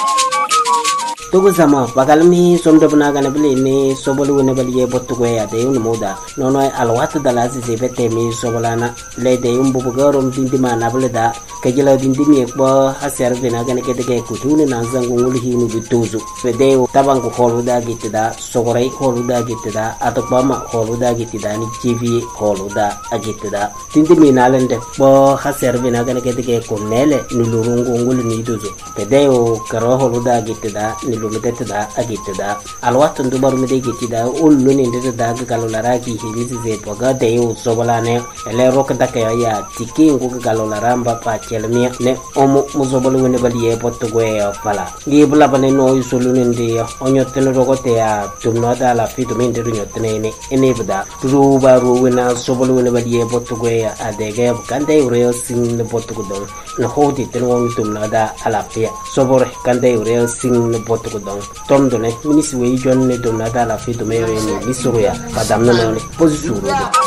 Tugu sama bagalmi somdo bunaga na bili ni sobolu ne bali ye botu ko ya de un moda nono alwatu dala si bete mi sobolana le de un bubu garom dindi mana bele da kejela dindi mi ko haser bina ga ne kede ke kutuni na zangu ngul hinu bituzu fede tabangu holu da gitida sogorai holu da gitida atopama holu da gitida ni jivi holu da agitida dindi mi na lende bo haser bina ga ne kede ke konele ni lurungu ngul ni duzu fede o karo holu da gitida lumedetda agitda alwatun dubar mede gitida ullu ni ndeda galolara ki hilisi ze boga de u sobolane ele rok da kaya ya tiki ngu galolara mba pa chelmia ne omu muzobolu ne baliye potgo e fala gi bula bane no isulu ne ndi onyoten rogote ya tumno da la fitu min de nyotene ne ene bda ruba ruwina sobolu ne baliye potgo e adege kande ure sin ne potgo don no hodi ten won tumno da alafia sobor kande ure sin ne potgo don tom done minisi we jon ne dum na dala fi do mere ni misuya padam no ne posisuru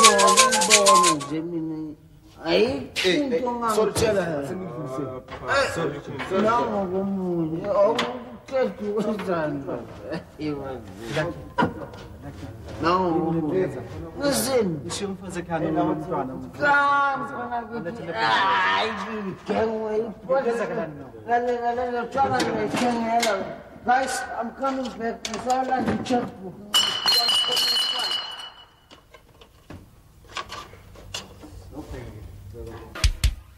ai sorcela não como eu quero que não listen deixa eu fazer cara não ai que Guys, I'm coming back. I saw like a checkbook.